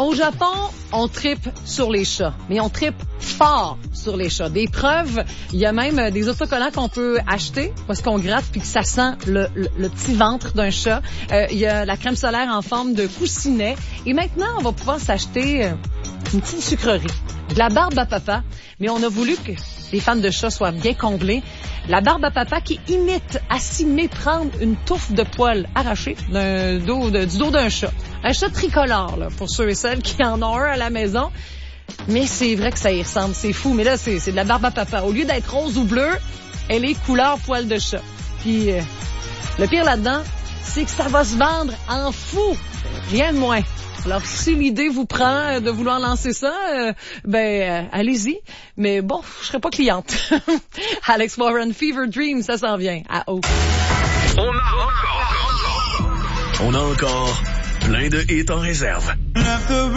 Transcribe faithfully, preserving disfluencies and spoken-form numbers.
Au Japon, on tripe sur les chats, mais on tripe fort sur les chats. Des preuves, il y a même des autocollants qu'on peut acheter parce qu'on gratte puis que ça sent le, le, le petit ventre d'un chat. Euh, il y a la crème solaire en forme de coussinet. Et maintenant, on va pouvoir s'acheter euh, une petite sucrerie. De la barbe à papa, mais on a voulu que les fans de chats soient bien comblés. La barbe à papa qui imite à s'y méprendre une touffe de poils arrachés d'un dos, de, du dos d'un chat. Un chat tricolore, là, pour ceux et celles qui en ont un à la maison. Mais c'est vrai que ça y ressemble, c'est fou. Mais là, c'est, c'est de la barbe à papa. Au lieu d'être rose ou bleu, elle est couleur poil de chat. Puis, euh, le pire là-dedans, c'est que ça va se vendre en fou. Rien de moins. Alors, si l'idée vous prend de vouloir lancer ça, euh, ben, euh, allez-y. Mais bon, je serai pas cliente. Alex Warren, Fever Dream, ça s'en vient à haut. On a encore, on a encore plein de hits en réserve.